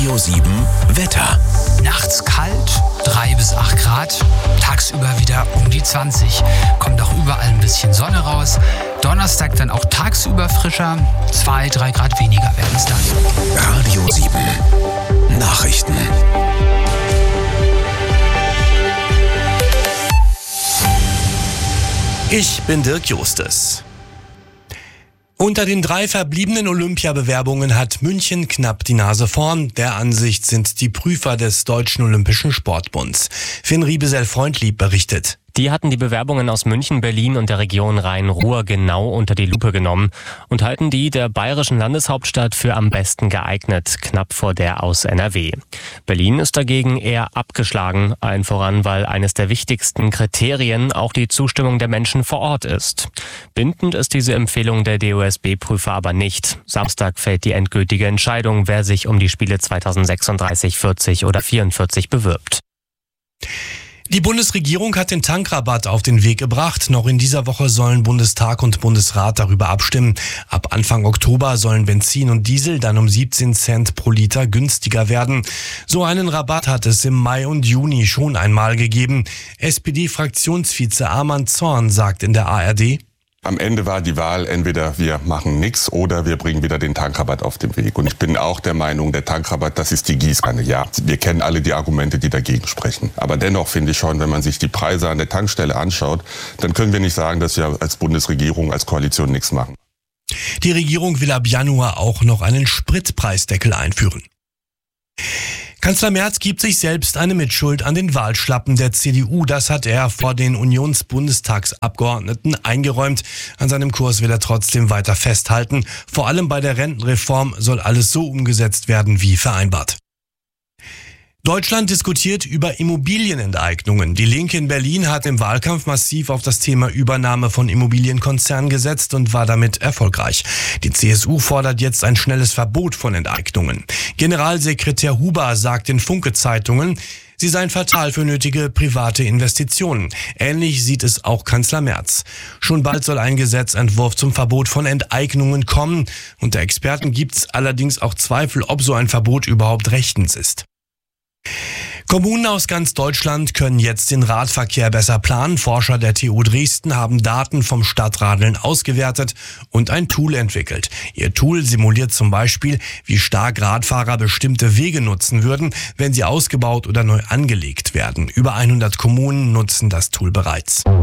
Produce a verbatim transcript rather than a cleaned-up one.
Radio sieben Wetter. Nachts kalt, drei bis acht Grad, tagsüber wieder um die zwanzig. Kommt auch überall ein bisschen Sonne raus. Donnerstag dann auch tagsüber frischer, zwei, drei Grad weniger werden es dann. Radio sieben Nachrichten. Ich bin Dirk Justes. Unter den drei verbliebenen Olympiabewerbungen hat München knapp die Nase vorn. Der Ansicht sind die Prüfer des Deutschen Olympischen Sportbunds. Finn Riebesell-Freundlieb berichtet. Die hatten die Bewerbungen aus München, Berlin und der Region Rhein-Ruhr genau unter die Lupe genommen und halten die der bayerischen Landeshauptstadt für am besten geeignet, knapp vor der aus N R W. Berlin ist dagegen eher abgeschlagen, allen voran, weil eines der wichtigsten Kriterien auch die Zustimmung der Menschen vor Ort ist. Bindend ist diese Empfehlung der D O S B-Prüfer aber nicht. Samstag fällt die endgültige Entscheidung, wer sich um die Spiele zweitausendsechsunddreißig, vierzig oder vierundvierzig bewirbt. Die Bundesregierung hat den Tankrabatt auf den Weg gebracht. Noch in dieser Woche sollen Bundestag und Bundesrat darüber abstimmen. Ab Anfang Oktober sollen Benzin und Diesel dann um siebzehn Cent pro Liter günstiger werden. So einen Rabatt hat es im Mai und Juni schon einmal gegeben. S P D-Fraktionsvize Arman Zorn sagt in der A R D: Am Ende war die Wahl, entweder wir machen nichts oder wir bringen wieder den Tankrabatt auf den Weg. Und ich bin auch der Meinung, der Tankrabatt, das ist die Gießkanne. Ja, wir kennen alle die Argumente, die dagegen sprechen. Aber dennoch finde ich schon, wenn man sich die Preise an der Tankstelle anschaut, dann können wir nicht sagen, dass wir als Bundesregierung, als Koalition nichts machen. Die Regierung will ab Januar auch noch einen Spritpreisdeckel einführen. Kanzler Merz gibt sich selbst eine Mitschuld an den Wahlschlappen der C D U. Das hat er vor den Unionsbundestagsabgeordneten eingeräumt. An seinem Kurs will er trotzdem weiter festhalten. Vor allem bei der Rentenreform soll alles so umgesetzt werden wie vereinbart. Deutschland diskutiert über Immobilienenteignungen. Die Linke in Berlin hat im Wahlkampf massiv auf das Thema Übernahme von Immobilienkonzernen gesetzt und war damit erfolgreich. Die C S U fordert jetzt ein schnelles Verbot von Enteignungen. Generalsekretär Huber sagt in Funke-Zeitungen, sie seien fatal für nötige private Investitionen. Ähnlich sieht es auch Kanzler Merz. Schon bald soll ein Gesetzentwurf zum Verbot von Enteignungen kommen. Unter Experten gibt es allerdings auch Zweifel, ob so ein Verbot überhaupt rechtens ist. Kommunen aus ganz Deutschland können jetzt den Radverkehr besser planen. Forscher der T U Dresden haben Daten vom Stadtradeln ausgewertet und ein Tool entwickelt. Ihr Tool simuliert zum Beispiel, wie stark Radfahrer bestimmte Wege nutzen würden, wenn sie ausgebaut oder neu angelegt werden. Über hundert Kommunen nutzen das Tool bereits.